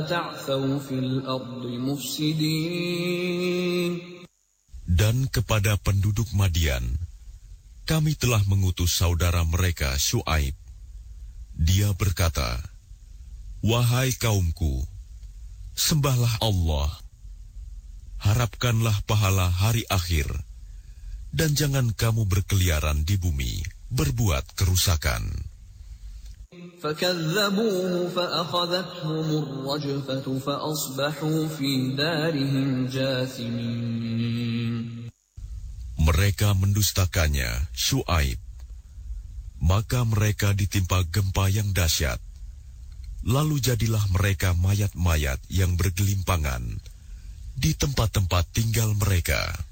تعثوا في الأرض مفسدين. Dan kepada penduduk Madian, kami telah mengutus saudara mereka Syuaib. Dia berkata, "Wahai kaumku, sembahlah Allah, harapkanlah pahala hari akhir, dan jangan kamu berkeliaran di bumi, berbuat kerusakan." فكذبوه فأخذتهم الرجفة فأصبحوا في دارهم جاثمين. Mereka mendustakannya, Syuaib. Maka mereka ditimpa gempa yang dahsyat. Lalu jadilah mereka mayat-mayat yang bergelimpangan di tempat-tempat tinggal mereka.